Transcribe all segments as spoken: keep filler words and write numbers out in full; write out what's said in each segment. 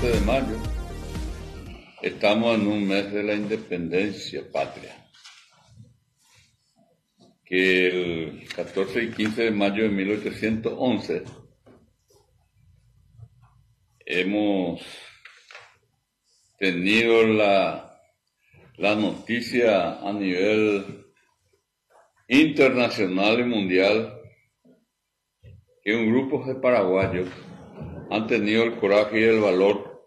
catorce de mayo, estamos en un mes de la independencia patria, que el catorce y quince de mayo de mil ochocientos once hemos tenido la, la noticia a nivel internacional y mundial que un grupo de paraguayos han tenido el coraje y el valor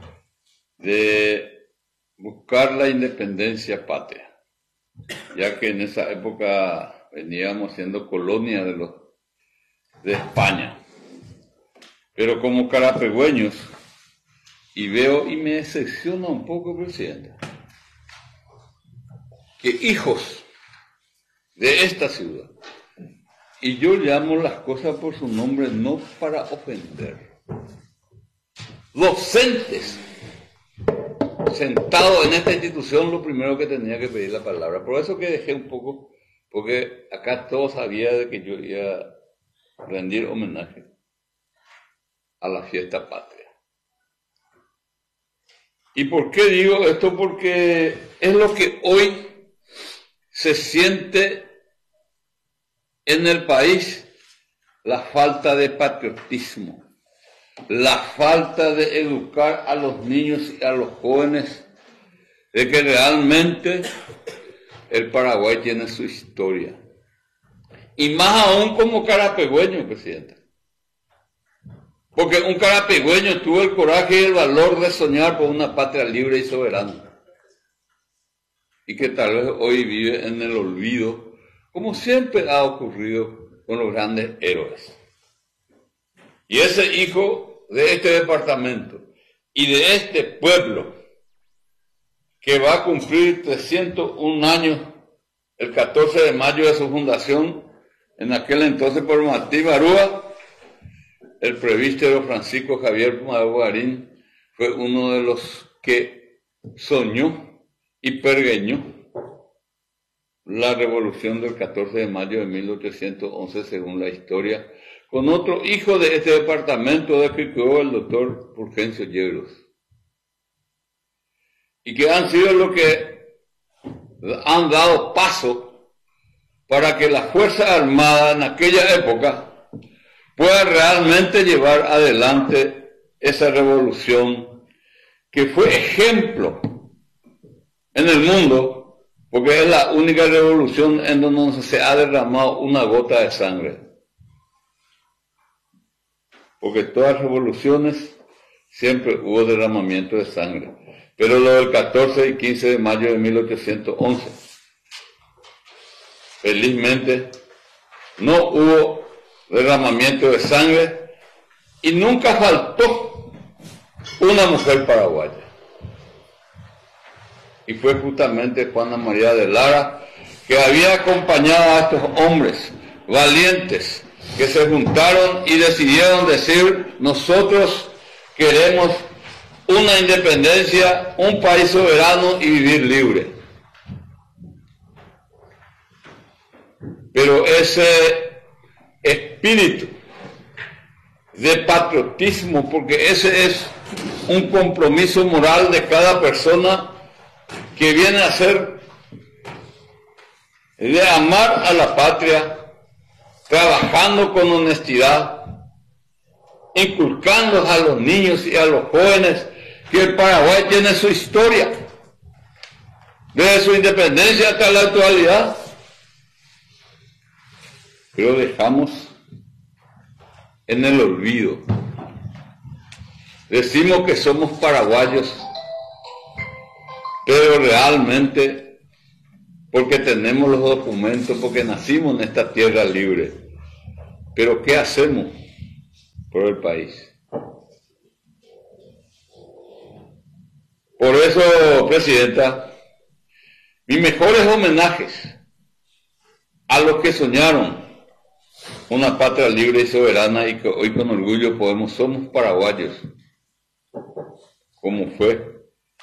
de buscar la independencia patria, ya que en esa época veníamos siendo colonia de los de España. Pero como carapegüeños, y veo y me decepciona un poco, presidente, que hijos de esta ciudad, y yo llamo las cosas por su nombre no para ofender, docentes sentados en esta institución, lo primero que tenía que pedir la palabra. Por eso que dejé un poco, porque acá todos sabían de que yo iba a rendir homenaje a la fiesta patria. ¿Y por qué digo esto? Porque es lo que hoy se siente en el país, la falta de patriotismo, la falta de educar a los niños y a los jóvenes de que realmente el Paraguay tiene su historia. Y más aún como carapegüeño, presidente. Porque un carapegüeño tuvo el coraje y el valor de soñar por una patria libre y soberana. Y que tal vez hoy vive en el olvido, como siempre ha ocurrido con los grandes héroes. Y ese hijo de este departamento y de este pueblo, que va a cumplir trescientos un años el catorce de mayo de su fundación, en aquel entonces por Martí Barúa, el presbítero Francisco Javier Maguarín fue uno de los que soñó y pergeñó la revolución del catorce de mayo de mil ochocientos once, según la historia, con otro hijo de este departamento de que quedó el doctor Fulgencio Yegros, y que han sido los que han dado paso para que la Fuerza Armada en aquella época pueda realmente llevar adelante esa revolución que fue ejemplo en el mundo, porque es la única revolución en donde se ha derramado una gota de sangre. Porque todas las revoluciones siempre hubo derramamiento de sangre. Pero lo del catorce y quince de mayo de mil ochocientos once, felizmente, no hubo derramamiento de sangre y nunca faltó una mujer paraguaya. Y fue justamente Juana María de Lara, que había acompañado a estos hombres valientes que se juntaron y decidieron decir: nosotros queremos una independencia, un país soberano y vivir libre. Pero ese espíritu de patriotismo, porque ese es un compromiso moral de cada persona que viene a ser de amar a la patria, trabajando con honestidad, inculcando a los niños y a los jóvenes que el Paraguay tiene su historia, desde su independencia hasta la actualidad. Pero dejamos en el olvido. Decimos que somos paraguayos, pero realmente porque tenemos los documentos, porque nacimos en esta tierra libre. Pero ¿qué hacemos por el país? Por eso, presidenta, mis mejores homenajes a los que soñaron una patria libre y soberana y que hoy con orgullo podemos, somos paraguayos, como fue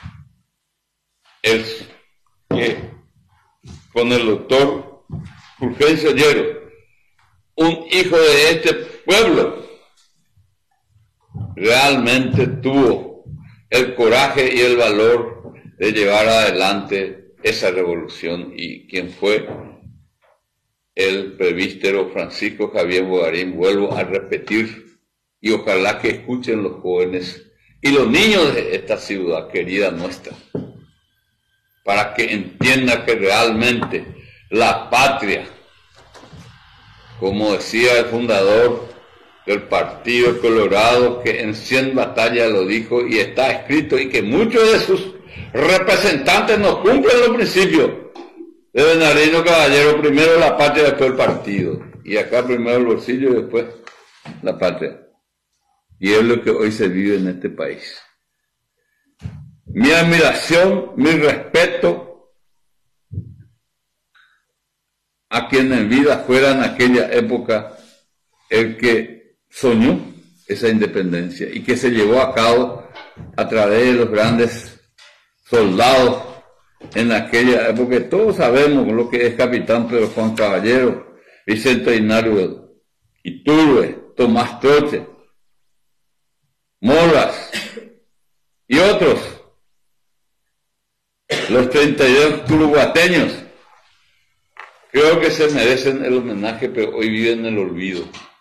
el que con el doctor Fulgencio Yegros, un hijo de este pueblo, realmente tuvo el coraje y el valor de llevar adelante esa revolución, y quien fue el presbítero Francisco Javier Bogarín, vuelvo a repetir, y ojalá que escuchen los jóvenes y los niños de esta ciudad querida nuestra, para que entiendan que realmente la patria, como decía el fundador del Partido Colorado, que en cien batallas lo dijo y está escrito, y que muchos de sus representantes no cumplen los principios de Bernardino Caballero: primero la patria, después el partido, y acá primero el bolsillo y después la patria. Y es lo que hoy se vive en este país. Mi admiración, mi respeto a quien en vida fuera en aquella época el que soñó esa independencia y que se llevó a cabo a través de los grandes soldados en aquella época. Todos sabemos lo que es capitán Pedro Juan Caballero, Vicente Inario Iturbe, Tomás Troche, Molas y otros, los treinta y dos turuguateños. Creo que se merecen el homenaje, pero hoy viven en el olvido.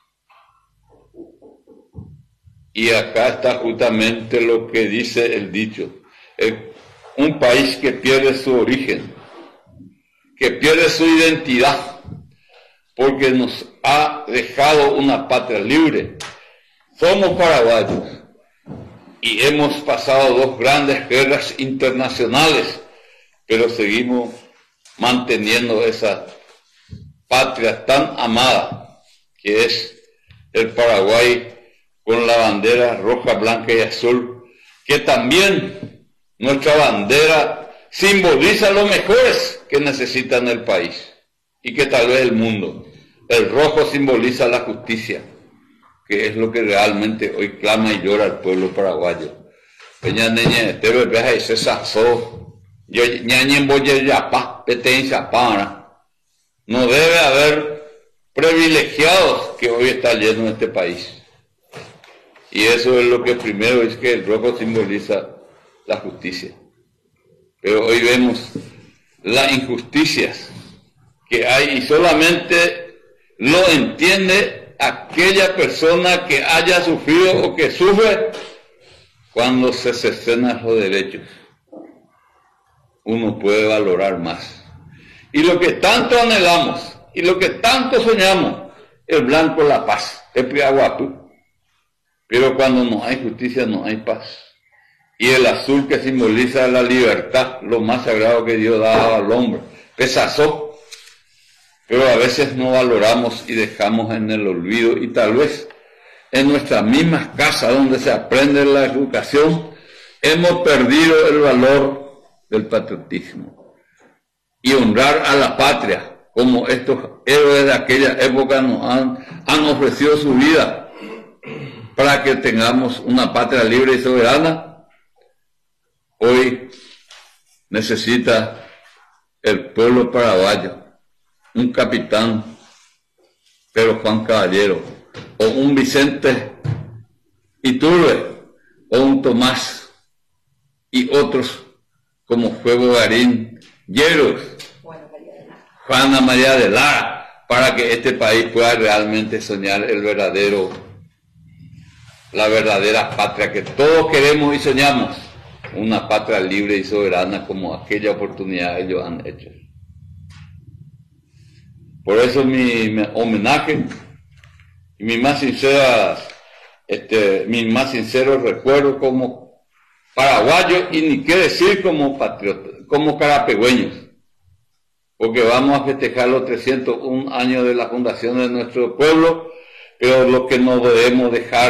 Y acá está justamente lo que dice el dicho: el, un país que pierde su origen, que pierde su identidad, porque nos ha dejado una patria libre. Somos paraguayos y hemos pasado dos grandes guerras internacionales, pero seguimos manteniendo esa patria tan amada que es el Paraguay, con la bandera roja, blanca y azul, que también nuestra bandera simboliza los mejores que necesitan el país y que tal vez el mundo. El rojo simboliza la justicia, que es lo que realmente hoy clama y llora el pueblo paraguayo. Peña neñe, te bebes ahí se sazó, yo ñañe boye yapa, peten chapana. No debe haber privilegiados que hoy está lleno en este país. Y eso es lo que primero es que el rojo simboliza la justicia. Pero hoy vemos las injusticias que hay y solamente lo entiende aquella persona que haya sufrido o que sufre cuando se cercenan los derechos. Uno puede valorar más. Y lo que tanto anhelamos y lo que tanto soñamos, el blanco, la paz, el priaguapú. Pero cuando no hay justicia, no hay paz. Y el azul, que simboliza la libertad, lo más sagrado que Dios da al hombre, pesazó. Pero a veces no valoramos y dejamos en el olvido, y tal vez en nuestras mismas casas donde se aprende la educación, hemos perdido el valor del patriotismo y honrar a la patria, como estos héroes de aquella época nos han, han ofrecido su vida para que tengamos una patria libre y soberana. Hoy necesita el pueblo paraguayo un capitán Pedro Juan Caballero, o un Vicente Iturbe, o un Tomás, y otros como fue Bogarín, Lleros, Juana María de Lara, para que este país pueda realmente soñar el verdadero, la verdadera patria que todos queremos y soñamos, una patria libre y soberana como aquella oportunidad ellos han hecho. Por eso mi, mi homenaje y mi más sincera, este, mi más sincero recuerdo como paraguayo, y ni qué decir como patriota, como carapegüeños, porque vamos a festejar los trescientos un años de la fundación de nuestro pueblo, pero lo que no debemos dejar